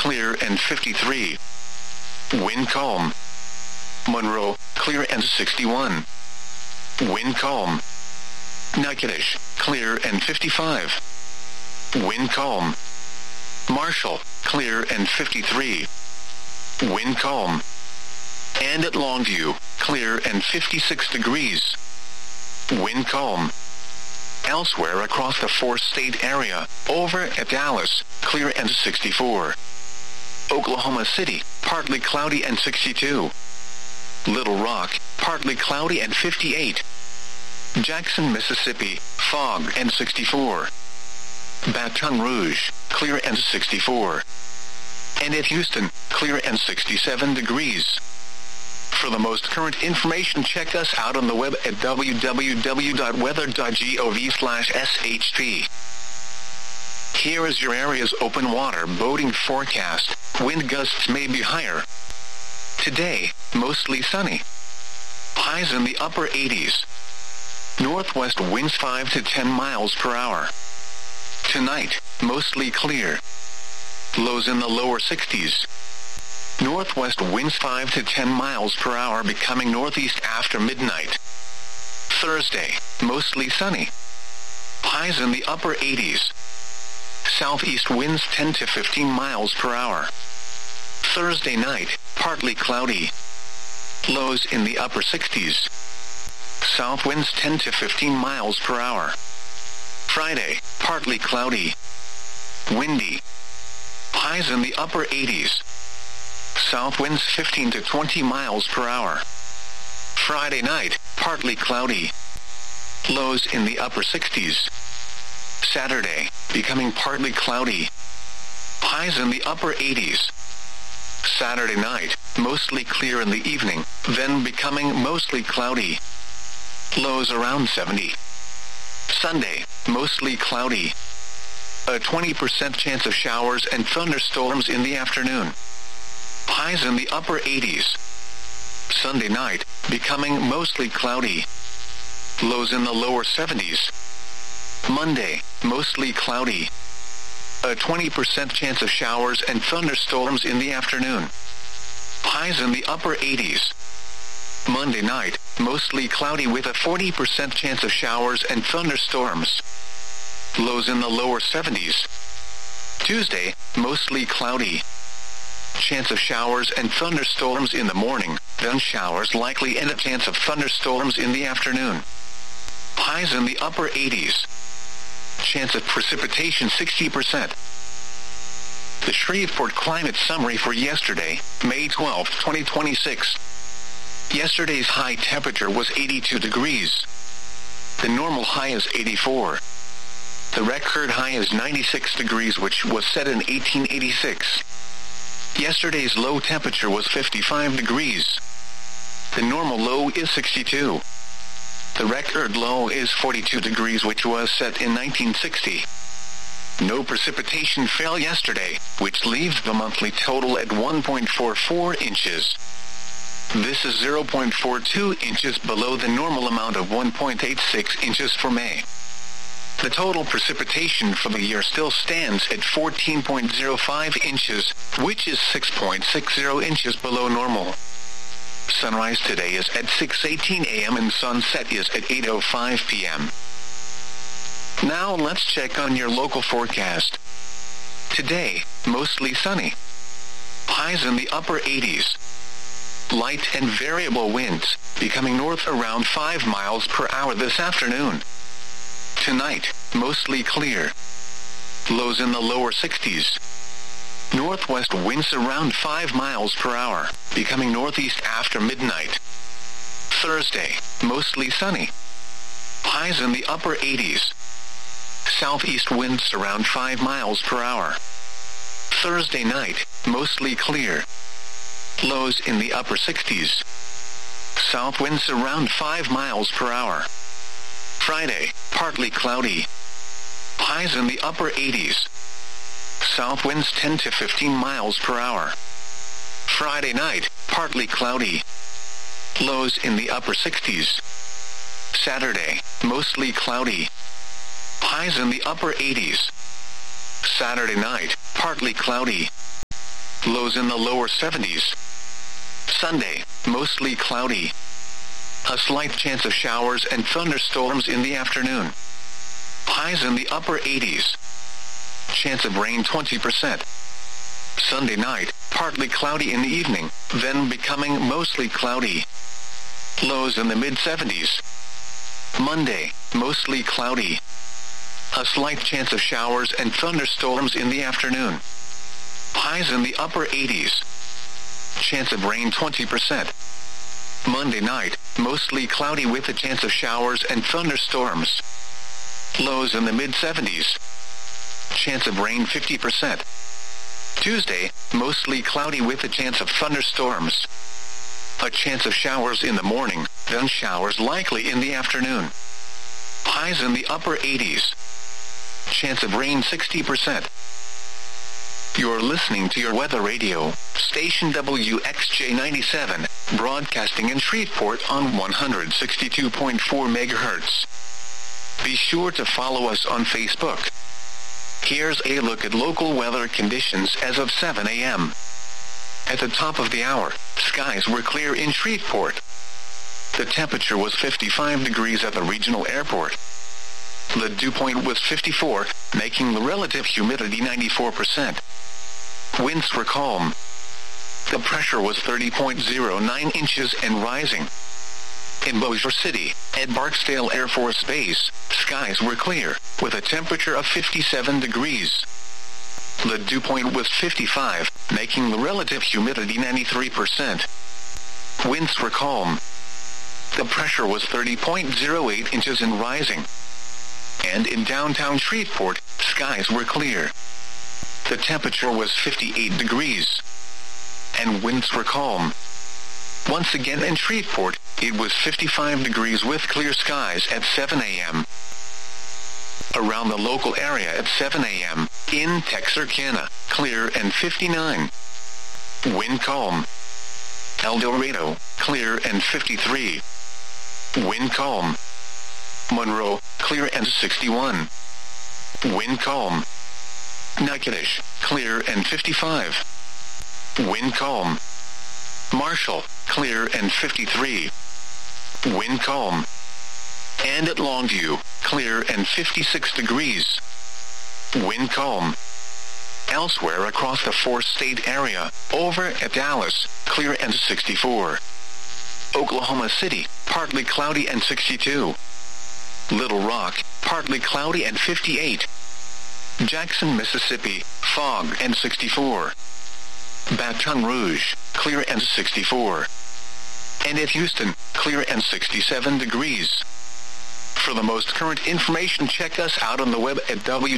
clear and 53. Wind calm. Monroe, clear and 61. Wind calm. Natchitoches, clear and 55. Wind calm. Marshall, clear and 53. Wind calm. And at Longview, clear and 56 degrees. Wind calm. Elsewhere across the four-state area, over at Dallas, clear and 64. Oklahoma City, partly cloudy and 62. Little Rock, partly cloudy and 58. Jackson, Mississippi, fog and 64. Baton Rouge, clear and 64. And at Houston, clear and 67 degrees. For the most current information, check us out on the web at www.weather.gov/SHP. Here is your area's open water boating forecast. Wind gusts may be higher. Today, mostly sunny. Highs in the upper 80s. Northwest winds 5 to 10 miles per hour. Tonight, mostly clear. Lows in the lower 60s. Northwest winds 5 to 10 miles per hour becoming northeast after midnight. Thursday, mostly sunny. Highs in the upper 80s. Southeast winds 10 to 15 miles per hour. Thursday night, partly cloudy. Lows in the upper 60s. South winds 10 to 15 miles per hour. Friday, partly cloudy. Windy. Highs in the upper 80s. South winds 15 to 20 miles per hour. Friday night, partly cloudy. Lows in the upper 60s. Saturday, becoming partly cloudy. Highs in the upper 80s. Saturday night, mostly clear in the evening, then becoming mostly cloudy. Lows around 70. Sunday, mostly cloudy. A 20% chance of showers and thunderstorms in the afternoon. Highs in the upper 80s. Sunday night, becoming mostly cloudy. Lows in the lower 70s. Monday, mostly cloudy. A 20% chance of showers and thunderstorms in the afternoon. Highs in the upper 80s. Monday night, mostly cloudy with a 40% chance of showers and thunderstorms. Lows in the lower 70s. Tuesday, mostly cloudy. Chance of showers and thunderstorms in the morning, then showers likely and a chance of thunderstorms in the afternoon. Highs in the upper 80s. Chance of precipitation 60%. The Shreveport Climate Summary for yesterday, May 12, 2026. Yesterday's high temperature was 82 degrees. The normal high is 84. The record high is 96 degrees, which was set in 1886. Yesterday's low temperature was 55 degrees. The normal low is 62. The record low is 42 degrees, which was set in 1960. No precipitation fell yesterday, which leaves the monthly total at 1.44 inches. This is 0.42 inches below the normal amount of 1.86 inches for May. The total precipitation for the year still stands at 14.05 inches, which is 6.60 inches below normal. Sunrise today is at 6:18 a.m. and sunset is at 8:05 p.m. Now let's check on your local forecast. Today, mostly sunny. Highs in the upper 80s. Light and variable winds, becoming north around 5 miles per hour this afternoon. Tonight, mostly clear. Lows in the lower 60s. Northwest winds around 5 miles per hour, becoming northeast after midnight. Thursday, mostly sunny. Highs in the upper 80s. Southeast winds around 5 miles per hour. Thursday night, mostly clear. Lows in the upper 60s. South winds around 5 miles per hour. Friday, partly cloudy. Highs in the upper 80s. South winds 10 to 15 miles per hour. Friday night, partly cloudy. Lows in the upper 60s. Saturday, mostly cloudy. Highs in the upper 80s. Saturday night, partly cloudy. lows in the lower 70s. Sunday, mostly cloudy. A slight chance of showers and thunderstorms in the afternoon. Highs in the upper 80s. Chance of rain 20%. Sunday night, partly cloudy in the evening, then becoming mostly cloudy. Lows in the mid-70s. Monday, mostly cloudy. A slight chance of showers and thunderstorms in the afternoon. Highs in the upper 80s. Chance of rain 20%. Monday night, mostly cloudy with a chance of showers and thunderstorms. Lows in the mid-70s. Chance of rain 50%. Tuesday, mostly cloudy with a chance of thunderstorms. A chance of showers in the morning, then showers likely in the afternoon. Highs in the upper 80s. Chance of rain 60%. You're listening to your weather radio, station WXJ97, broadcasting in Shreveport on 162.4 MHz. Be sure to follow us on Facebook. Here's a look at local weather conditions as of 7 a.m. At the top of the hour, skies were clear in Shreveport. The temperature was 55 degrees at the regional airport. The dew point was 54, making the relative humidity 94%. Winds were calm. The pressure was 30.09 inches and rising. In Bossier City, at Barksdale Air Force Base, skies were clear, with a temperature of 57 degrees. The dew point was 55, making the relative humidity 93%. Winds were calm. The pressure was 30.08 inches and rising. And in downtown Shreveport, skies were clear. The temperature was 58 degrees. And winds were calm. Once again in Shreveport, it was 55 degrees with clear skies at 7 a.m. Around the local area at 7 a.m., in Texarkana, clear and 59. Wind calm. El Dorado, clear and 53. Wind calm. Monroe, clear and 61. Wind calm. Natchitoches, clear and 55. Wind calm. Marshall, clear and 53. Wind calm. And at Longview, clear and 56 degrees. Wind calm. Elsewhere across the four-state area, over at Dallas, clear and 64. Oklahoma City, partly cloudy and 62. Little Rock, partly cloudy and 58. Jackson, Mississippi, fog and 64. Baton Rouge, clear and 64. And at Houston, clear and 67 degrees. For the most current information, check us out on the web at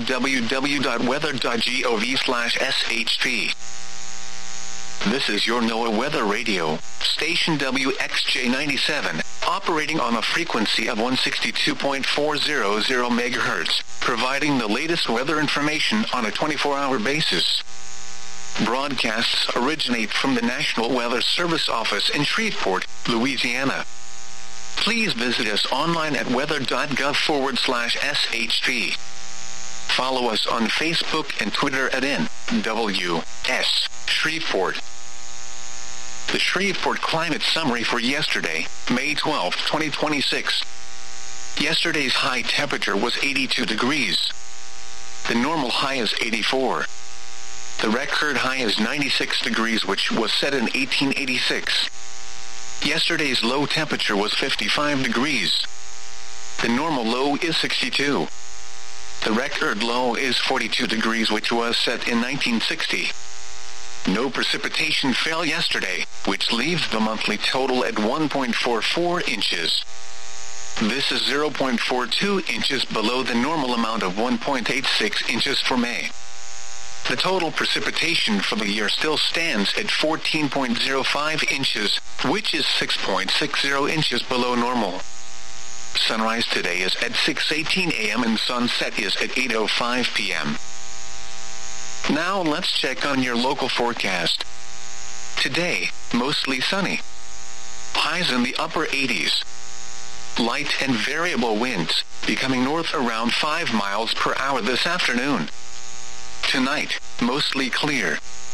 www.weather.gov/SHP. This is your NOAA Weather Radio, station WXJ97, operating on a frequency of 162.400 MHz, providing the latest weather information on a 24-hour basis. Broadcasts originate from the National Weather Service office in Shreveport, Louisiana. Please visit us online at weather.gov/SHP. Follow us on Facebook and Twitter at NWS Shreveport. The Shreveport Climate Summary for yesterday, May 12, 2026. Yesterday's high temperature was 82 degrees. The normal high is 84. The record high is 96 degrees, which was set in 1886. Yesterday's low temperature was 55 degrees. The normal low is 62. The record low is 42 degrees, which was set in 1960. No precipitation fell yesterday, which leaves the monthly total at 1.44 inches. This is 0.42 inches below the normal amount of 1.86 inches for May. The total precipitation for the year still stands at 14.05 inches, which is 6.60 inches below normal. Sunrise today is at 6:18 a.m. and sunset is at 8:05 p.m. Now let's check on your local forecast. Today, mostly sunny. Highs in the upper 80s. Light and variable winds, becoming north around 5 miles per hour this afternoon. Tonight, mostly clear.